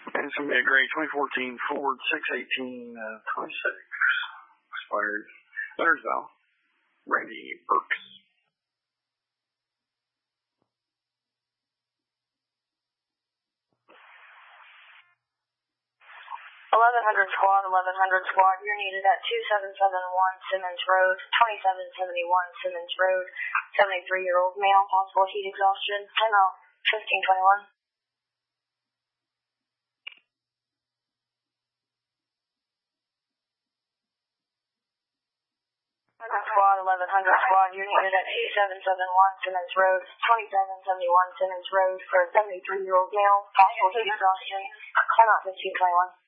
And it's going to be a gray 2014 Ford 618 26. Expired. There's Val. Randy Burks. 1100 squad, you're needed at 2771 Simmons Road, 2771 Simmons Road, 73-year-old male, possible heat exhaustion, time out, 1521. Squad, 1100 squad, you're needed at 2771 Simmons Road, 2771 Simmons Road for a 73-year-old male, possible heat exhaustion, time out, 1521.